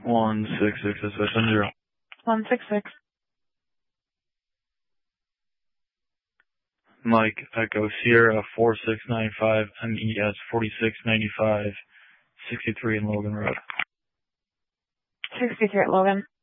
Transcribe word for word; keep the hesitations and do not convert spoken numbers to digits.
one six six S S N zero. one six six. Mike Echo Sierra four six nine five M E S forty-six ninety-five sixty-three in Logan Road. sixty-three at Logan.